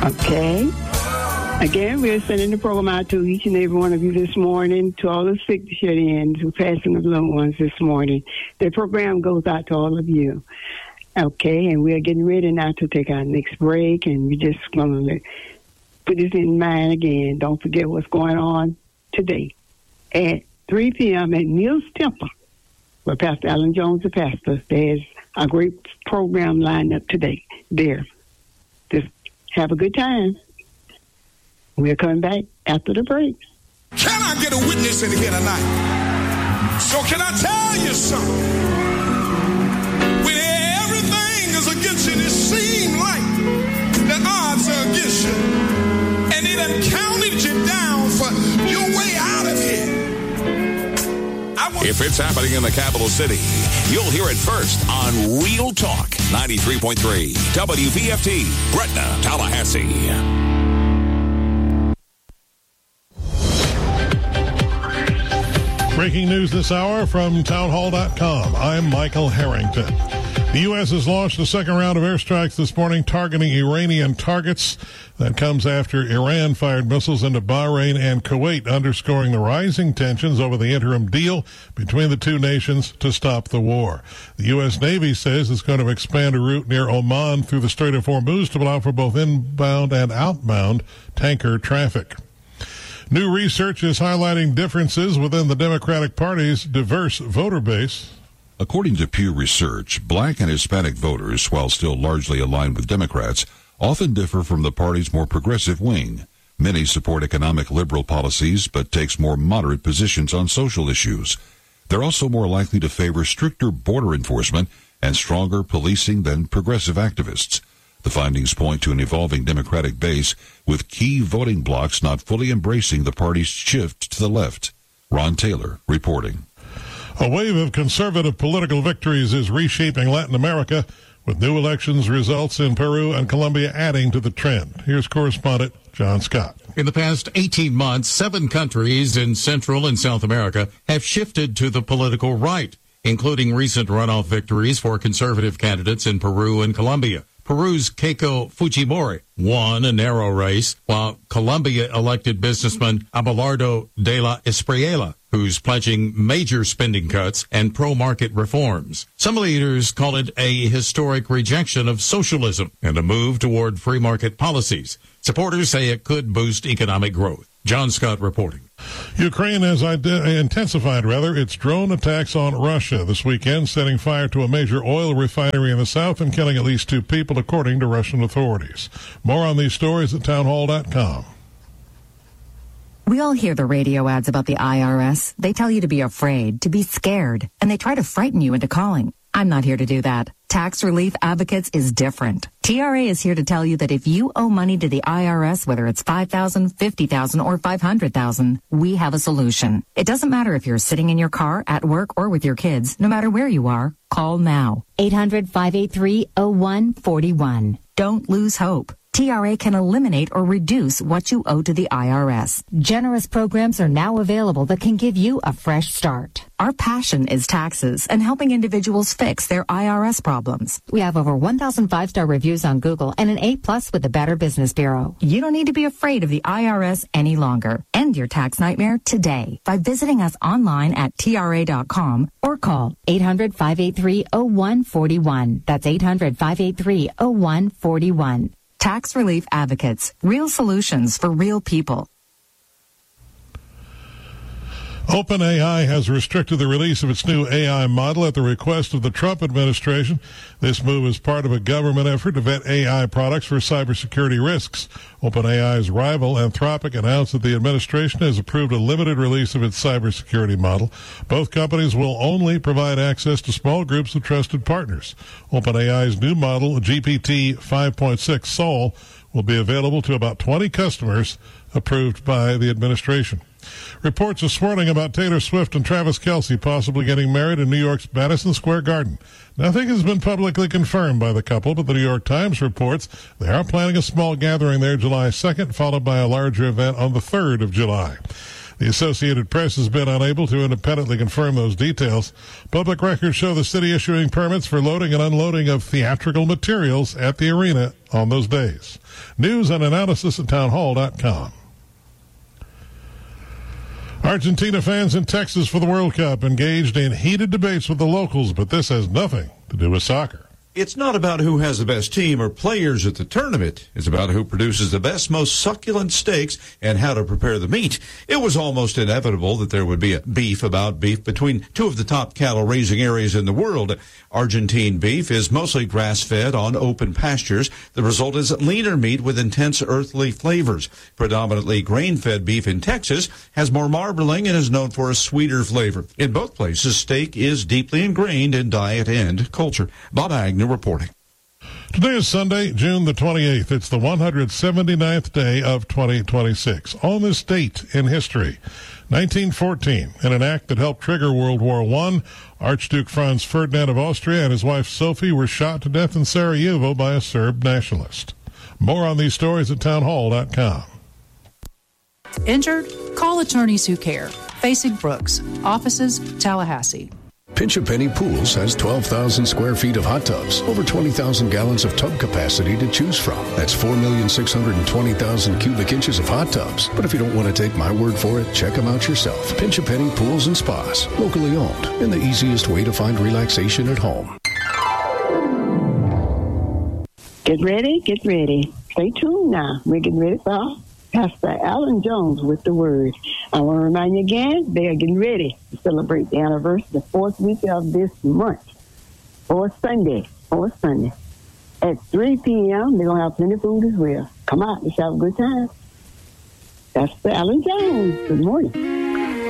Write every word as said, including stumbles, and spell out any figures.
Okay. Again, we're sending the program out to each and every one of you this morning, to all the sick shut-ins who passing of loved ones this morning. The program goes out to all of you. Okay, and we're getting ready now to take our next break, and we're just going to put this in mind again. Don't forget what's going on today at three p.m. at Neil's Temple, where Pastor Alan Jones, the pastor. There's a great program lined up today there. Just have a good time. We're coming back after the break. Can I get a witness in here tonight? So can I tell you something? When everything is against you, it seems like the odds are against you. And it done counted you down for your way out of here. I want- if it's happening in the capital city, you'll hear it first on Real Talk ninety-three point three W V F T, Gretna, Tallahassee. Breaking news this hour from townhall dot com. I'm Michael Harrington. The U S has launched a second round of airstrikes this morning targeting Iranian targets. That comes after Iran fired missiles into Bahrain and Kuwait, underscoring the rising tensions over the interim deal between the two nations to stop the war. The U S Navy says it's going to expand a route near Oman through the Strait of Hormuz to allow for both inbound and outbound tanker traffic. New research is highlighting differences within the Democratic Party's diverse voter base. According to Pew Research, black and Hispanic voters, while still largely aligned with Democrats, often differ from the party's more progressive wing. Many support economic liberal policies, but takes more moderate positions on social issues. They're also more likely to favor stricter border enforcement and stronger policing than progressive activists. The findings point to an evolving Democratic base, with key voting blocs not fully embracing the party's shift to the left. Ron Taylor reporting. A wave of conservative political victories is reshaping Latin America, with new elections results in Peru and Colombia adding to the trend. Here's correspondent John Scott. In the past eighteen months, seven countries in Central and South America have shifted to the political right, including recent runoff victories for conservative candidates in Peru and Colombia. Peru's Keiko Fujimori won a narrow race, while Colombia elected businessman Abelardo de la Espriella, who's pledging major spending cuts and pro-market reforms. Some leaders call it a historic rejection of socialism and a move toward free market policies. Supporters say it could boost economic growth. John Scott reporting. Ukraine has ide- intensified, rather, its drone attacks on Russia this weekend, setting fire to a major oil refinery in the south and killing at least two people, according to Russian authorities. More on these stories at townhall dot com. We all hear the radio ads about the I R S. They tell you to be afraid, to be scared, and they try to frighten you into calling. I'm not here to do that. Tax Relief Advocates is different. T R A is here to tell you that if you owe money to the I R S, whether it's five thousand dollars, fifty thousand dollars, or five hundred thousand dollars, we have a solution. It doesn't matter if you're sitting in your car, at work, or with your kids. No matter where you are, call now. eight hundred, five eight three, oh one four one. Don't lose hope. T R A can eliminate or reduce what you owe to the I R S. Generous programs are now available that can give you a fresh start. Our passion is taxes and helping individuals fix their I R S problems. We have over one thousand five-star reviews on Google and an A plus with the Better Business Bureau. You don't need to be afraid of the I R S any longer. End your tax nightmare today by visiting us online at T R A dot com or call eight hundred, five eight three, oh one four one. That's eight hundred, five eight three, oh one four one. Tax Relief Advocates. Real solutions for real people. OpenAI has restricted the release of its new A I model at the request of the Trump administration. This move is part of a government effort to vet A I products for cybersecurity risks. OpenAI's rival, Anthropic, announced that the administration has approved a limited release of its cybersecurity model. Both companies will only provide access to small groups of trusted partners. OpenAI's new model, G P T five point six Sol, will be available to about twenty customers, approved by the administration. Reports are swirling about Taylor Swift and Travis Kelce possibly getting married in New York's Madison Square Garden. Nothing has been publicly confirmed by the couple, but the New York Times reports they are planning a small gathering there July second, followed by a larger event on the third of July. The Associated Press has been unable to independently confirm those details. Public records show the city issuing permits for loading and unloading of theatrical materials at the arena on those days. News and analysis at townhall dot com. Argentina fans in Texas for the World Cup engaged in heated debates with the locals, but this has nothing to do with soccer. It's not about who has the best team or players at the tournament. It's about who produces the best, most succulent steaks and how to prepare the meat. It was almost inevitable that there would be a beef about beef between two of the top cattle-raising areas in the world. Argentine beef is mostly grass-fed on open pastures. The result is leaner meat with intense earthly flavors. Predominantly grain-fed beef in Texas has more marbling and is known for a sweeter flavor. In both places, steak is deeply ingrained in diet and culture. Bob Agnew reporting. Today is Sunday, June the twenty-eighth. It's the one hundred seventy-ninth day of twenty twenty-six. On this date in history, nineteen fourteen, in an act that helped trigger World War One, Archduke Franz Ferdinand of Austria and his wife Sophie were shot to death in Sarajevo by a Serb nationalist. More on these stories at townhall dot com. Injured? Call Attorneys Who Care. Facing Brooks. Offices, Tallahassee. Pinch A Penny Pools has twelve thousand square feet of hot tubs, over twenty thousand gallons of tub capacity to choose from. That's four million six hundred twenty thousand cubic inches of hot tubs. But if you don't want to take my word for it, check them out yourself. Pinch A Penny Pools and Spas, locally owned, and the easiest way to find relaxation at home. Get ready, get ready. Stay tuned now. We're getting ready for Pastor Alan Jones with the Word. I want to remind you again, they are getting ready to celebrate the anniversary, the fourth week of this month. Fourth Sunday, fourth Sunday. At three p.m., they're going to have plenty of food as well. Come out, let's have a good time. Pastor Alan Jones, good morning.